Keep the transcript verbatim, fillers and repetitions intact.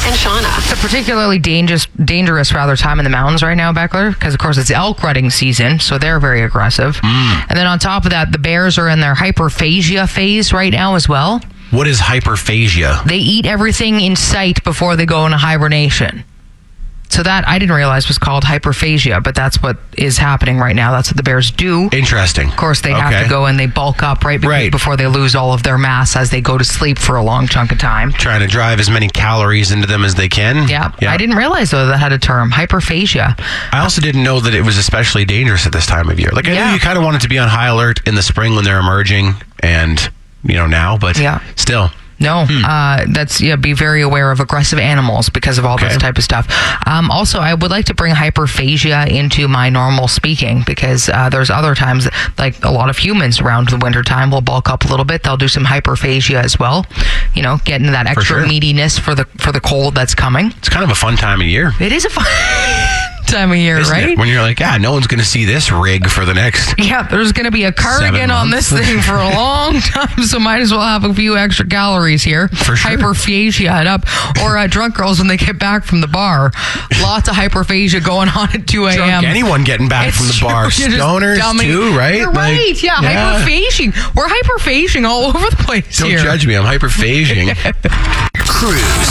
and Shauna. It's a particularly dangerous, dangerous rather time in the mountains right now, Beckler, because of course it's elk rutting season, so they're very aggressive. Mm. And then on top of that, the bears are in their hyperphagia phase right now as well. What is hyperphagia? They eat everything in sight before they go into hibernation. So that I didn't realize was called hyperphagia, but that's what is happening right now. That's what the bears do. Interesting. Of course, they okay. have to go and they bulk up right, right before they lose all of their mass as they go to sleep for a long chunk of time. Trying to drive as many calories into them as they can. Yeah. yeah. I didn't realize, though, that had a term, hyperphagia. I also didn't know that it was especially dangerous at this time of year. Like, I yeah. know you kind of wanted to be on high alert in the spring when they're emerging and, you know, now, but yeah. still. No, hmm. uh, that's yeah. Be very aware of aggressive animals because of all okay. this type of stuff. Um, also, I would like to bring hyperphagia into my normal speaking because uh, there's other times, that, like a lot of humans around the winter time will bulk up a little bit. They'll do some hyperphagia as well. You know, get into that extra for sure. meatiness for the for the cold that's coming. It's kind of a fun time of year. It is a fun time of year, Isn't right? It? When you're like, yeah, no one's going to see this rig for the next yeah, there's going to be a cardigan on this thing for a long time, so might as well have a few extra calories here. For sure. Hyperphagia it up. Or uh, drunk girls when they get back from the bar. Lots of hyperphagia going on at two a.m. Anyone getting back it's from the bar. Stoners too, right? You're like, right, yeah, yeah. Hyperphaging. We're hyperphaging all over the place Don't here. judge me, I'm hyperphaging. Cruise.